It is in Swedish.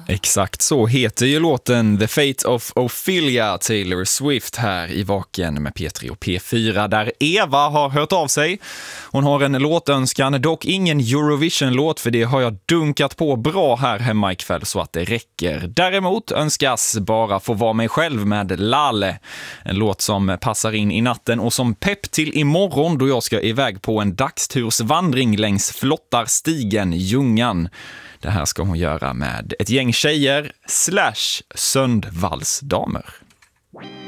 Exakt så heter ju låten The Fate of Ophelia, Taylor Swift här i Vaken med P3 och P4, där Eva har hört av sig. Hon har en låtönskan, dock ingen Eurovision-låt, för det har jag dunkat på bra här hemma ikväll så att det räcker. Däremot önskas bara få vara mig själv med Lale, en låt som passar in i natten och som pepp till imorgon då jag ska iväg på en dagstursvandring längs flottarstigen Ljungan. Det här ska hon göra med ett gäng tjejer / Söndvallsdamer.